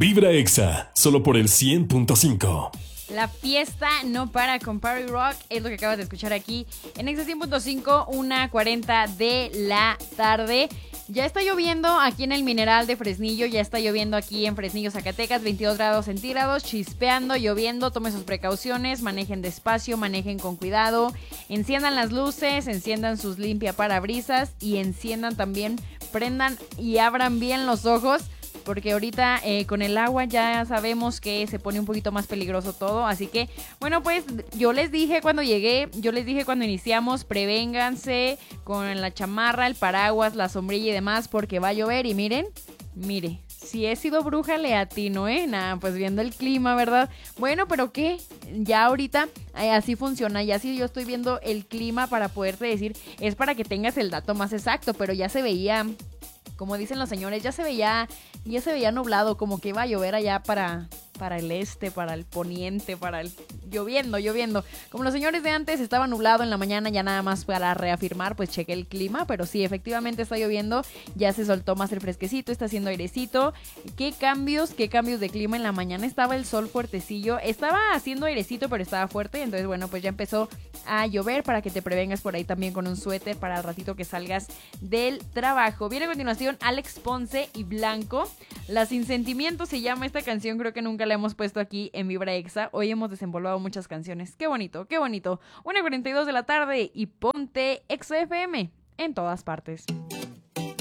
Vibra Exa, solo por el 100.5. La fiesta no para con Party Rock, es lo que acabas de escuchar aquí en Exa 100.5, 1:40 de la tarde. Ya está lloviendo aquí en el Mineral de Fresnillo, ya está lloviendo aquí en Fresnillo, Zacatecas, 22 grados centígrados, chispeando, lloviendo, tomen sus precauciones, manejen despacio, manejen con cuidado, enciendan las luces, enciendan sus limpiaparabrisas y enciendan también, prendan y abran bien los ojos. Porque ahorita con el agua ya sabemos que se pone un poquito más peligroso todo. Así que, bueno, pues yo les dije cuando llegué, yo les dije cuando iniciamos, prevénganse con la chamarra, el paraguas, la sombrilla y demás, porque va a llover. Y mire, si he sido bruja le atino, nada, pues viendo el clima, ¿verdad? Bueno, pero ¿qué? Ya ahorita así funciona, ya sí yo estoy viendo el clima para poderte decir, es para que tengas el dato más exacto, pero ya se veía... Como dicen los señores, ya se veía nublado, como que iba a llover allá para el este, para el poniente, lloviendo. Como los señores de antes, estaba nublado en la mañana, ya nada más para reafirmar, pues chequé el clima, pero sí, efectivamente está lloviendo, ya se soltó más el fresquecito, está haciendo airecito. ¿Qué cambios de clima? En la mañana estaba el sol fuertecillo, estaba haciendo airecito, pero estaba fuerte, entonces bueno, pues ya empezó a llover para que te prevengas por ahí también con un suéter para el ratito que salgas del trabajo. Viene a continuación Alex Ponce y Blanco. La Sin Sentimientos se llama esta canción, creo que nunca la hemos puesto aquí en Vibra Exa. Hoy hemos desempolvado muchas canciones. Qué bonito, qué bonito. 1:42 de la tarde y ponte Exa FM en todas partes.